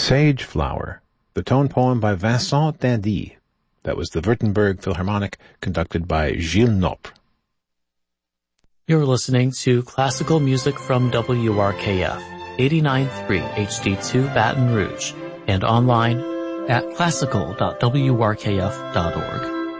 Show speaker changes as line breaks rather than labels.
Sage Flower, the tone poem by Vincent Dandy. That was the Württemberg Philharmonic, conducted by Gilles Nopre.
You're listening to classical music from WRKF, 89.3 HD2 Baton Rouge, and online at classical.wrkf.org.